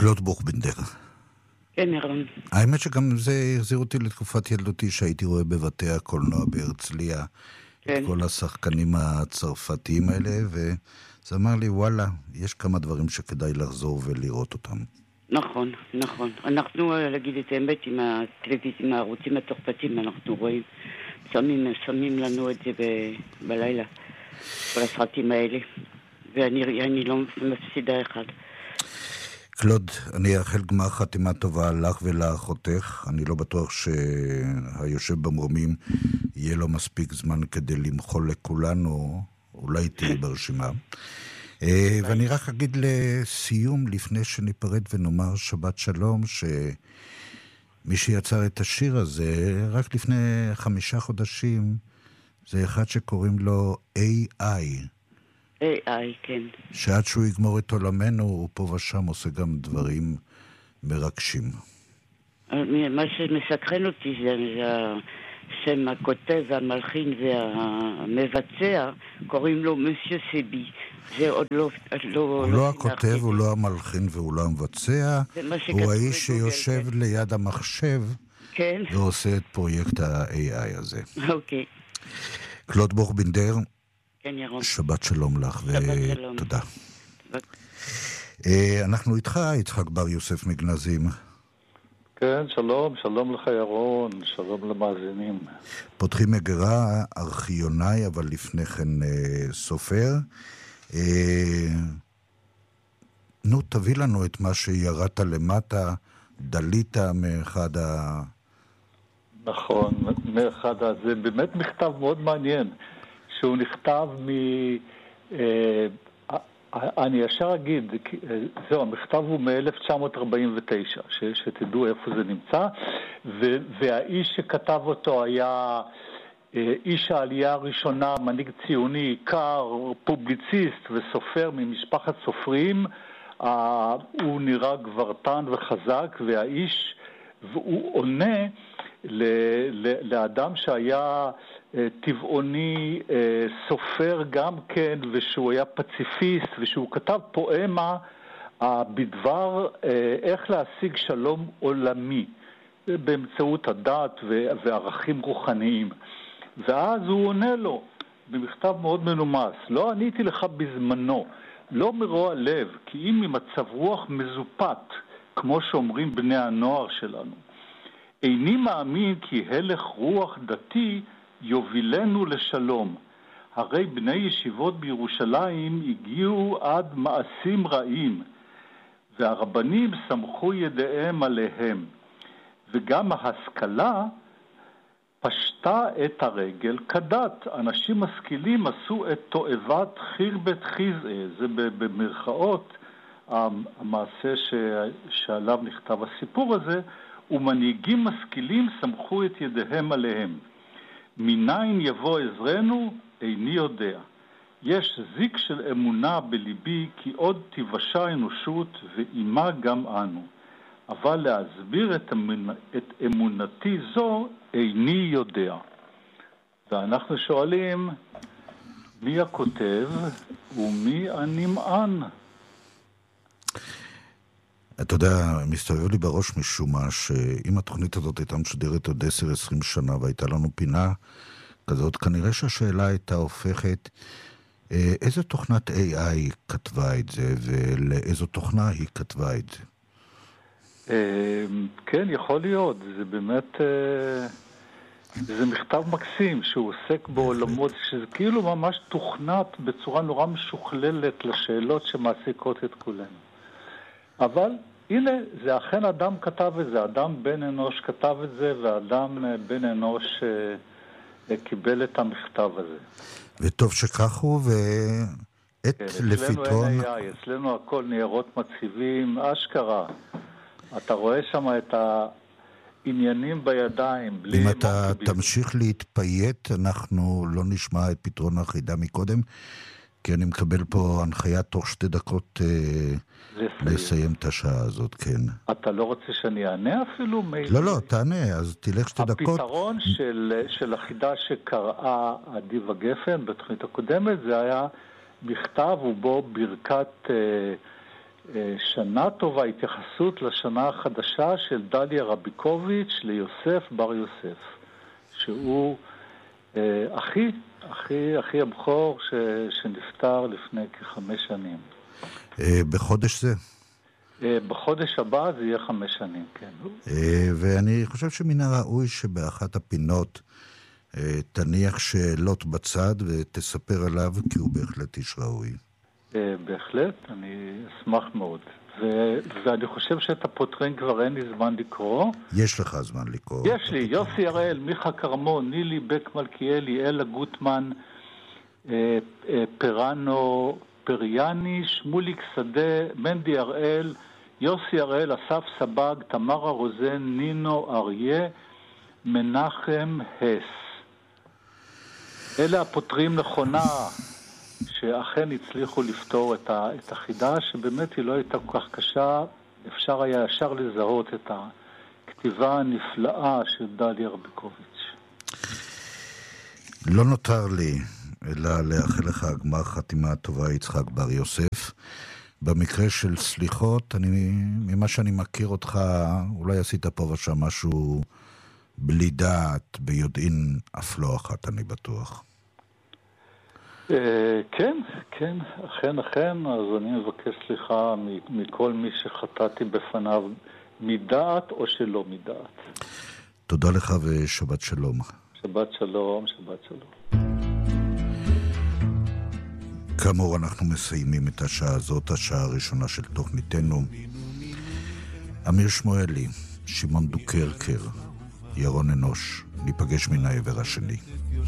קלוד בוכבינדר. כן, ירון. האמת שגם זה החזיר אותי לתקופת ילדותי, שהייתי רואה בבתי הקולנוע בהרצליה את כל השחקנים הצרפתיים האלה, וזה אמר לי, וואלה, יש כמה דברים שכדאי לחזור ולראות אותם. נכון, נכון. אנחנו, להגיד את האמת, עם הטלוויזיה, עם הערוצים הצרפתיים, אנחנו רואים, שמים לנו את זה בלילה, כל הסרטים האלה, ואני לא מפסידה אחד. קלוד, אני אאחל גמר חתימה טובה לך ולאחותך. אני לא בטוח שהיושב במרומים יהיה לו מספיק זמן כדי למחול לכולנו, אולי תהיה ברשימה. ואני רק אגיד לסיום, לפני שניפרד ונאמר שבת שלום, שמי שיצר את השיר הזה רק לפני 5 חודשים, זה אחד שקוראים לו AI. AI, כן. שעד שהוא יגמור את עולמנו, הוא פה ושם עושה גם דברים מרגשים. מה שמסקרן אותי זה השם הכותב והמלחין והמבצע, קוראים לו מוסיו סבי. זה עוד לא... הוא לא הכותב, הוא לא המלחין והוא לא המבצע, הוא האיש שיושב ליד המחשב ועושה את פרויקט ה-AI הזה. אוקיי. קלוד בוכבינדר, כן, ירון. שבת שלום לך ותודה. אנחנו איתך, יצחק בר יוסף מגנזים. כן, שלום, שלום לך ירון, שלום למאזינים. פותחים מגרה, ארכיונאי, אבל לפני כן סופר. נו, תביא לנו את מה שירדת למטה, דלית מאחד נכון, זה באמת מכתב מאוד מעניין, שהוא נכתב אני ישר אגיד, זהו, המכתב הוא מ-1949, שתדעו איפה זה נמצא, והאיש שכתב אותו היה איש העלייה הראשונה, מנהיג ציוני, עיקר, פובליציסט וסופר ממשפחת סופרים. הוא נראה גברתן וחזק, והוא עונה לאדם שהיה טבעוני, סופר גם כן, ושהוא היה פציפיסט, ושהוא כתב פואמה בדבר איך להשיג שלום עולמי באמצעות הדת וערכים רוחניים. ואז הוא עונה לו במכתב מאוד מנומס, לא עניתי לך בזמנו, לא מרוע לב, כי אם ממצב רוח מזופת, כמו שאומרים בני הנוער שלנו. איני מאמין כי הלך רוח דתי יובילנו לשלום. הרי בני ישיבות בירושלים הגיעו עד מעשים רעים, והרבנים סמכו ידיהם עליהם. וגם ההשכלה פשטה את הרגל כדת. אנשים משכילים עשו את תועבת חרבת חיזעה, זה במרכאות המעשה שעליו נכתב הסיפור הזה, ומנהיגים משכילים סמכו את ידיהם עליהם. מניין יבוא עזרנו, איני יודע. יש זיק של אמונה בליבי, כי עוד תיוושע אנושות ועימה גם אנו. אבל להסביר את אמונתי זו, איני יודע. ואנחנו שואלים, מי הכותב ומי הנמען? אתה יודע, מסתובב לי בראש משום מה, שאם התוכנית הזאת הייתה משודרת עוד 10-20 שנה, והייתה לנו פינה כזאת, כנראה שהשאלה הייתה הופכת, איזה תוכנת AI כתבה את זה, ולאיזו תוכנה היא כתבה את זה? כן, יכול להיות. זה באמת, זה מכתב מקסים שהוא עוסק בעולמות, שזה כאילו ממש תוכנת בצורה נורא משוכללת לשאלות שמעסיקות את כולנו. אבל הנה, זה אכן אדם כתב את זה, אדם בן אנוש כתב את זה, ואדם בן אנוש קיבל את המכתב הזה. וטוב שכך הוא, ועת לפתרון... אצלנו הכל ניירות מציבים, אשכרה. אתה רואה שם את העניינים בידיים. אם אתה תמשיך להתפייט, אנחנו לא נשמע את פתרון החידה מקודם, כי אני מקבל פה הנחיה תוך 2 דקות לסיים את השעה הזאת, כן. אתה לא רוצה שאני אענה אפילו? לא, תענה, אז תלך 2 דקות. הפתרון של החידה שקראה אדיבה גפן בתוכנית הקודמת, זה היה מכתב ובו ברכת שנה טובה, התייחסות לשנה החדשה של דליה רביקוביץ' ליוסף בר יוסף, שהוא אחי הבכור שנפטר לפני כ5 שנים. בחודש זה? בחודש הבא זה יהיה 5 שנים, כן. ואני חושב שמן הראוי שבאחת הפינות תניח שאלות בצד ותספר עליו, כי הוא בהחלט איש ראוי. בהחלט, אני אשמח מאוד. ואני חושב שאת הפותרים כבר אין לי זמן לקרוא. יש לך זמן לקרוא. יש לי, יוסי הראל, מיכה קרמון, נילי בק מלכיאלי, אלה גוטמן, פרנו פריאני, שמוליק שדה, מנדי הראל, יוסי הראל, אסף סבג, תמרה רוזן, נינו אריה, מנחם הס. אלה הפותרים נכונה שאכן הצליחו לפתור את החידה, שבאמת היא לא הייתה כל כך קשה. אפשר היה ישר לזהות את הכתיבה הנפלאה של דליה רביקוביץ'. לא נותר לי אלא לאחל לך גמר חתימה טובה, יצחק בר יוסף. במקרה של סליחות, ממה שאני מכיר אותך, אולי עשית פה ושם משהו בלי דעת, ביודעין אף לא אחת, אני בטוח. כן, אכן, אז אני מבקש סליחה מכל מי שחטאתי בפניו, מדעת או שלא מדעת. תודה לך ושבת שלום. שבת שלום. כאמור, אנחנו מסיימים את השעה הזאת, השעה הראשונה של תוכניתנו. אמיר שמואלי, שמעון דוקרקר, ירון אנוש, ניפגש מן העבר השני.